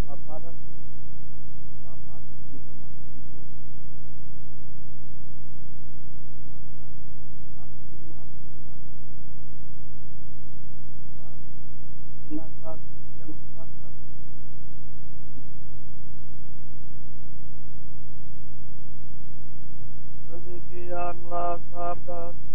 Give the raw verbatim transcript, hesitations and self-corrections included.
kepadaku selama di lemah lembut dan maka aku akan mendapat sebab enak lagu yang sepakat demikianlah sabda